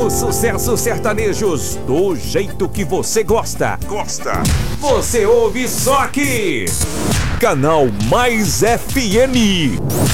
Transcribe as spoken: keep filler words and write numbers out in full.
Os sucessos sertanejos do jeito que você gosta. Gosta. Você ouve só aqui. Canal Mais F M.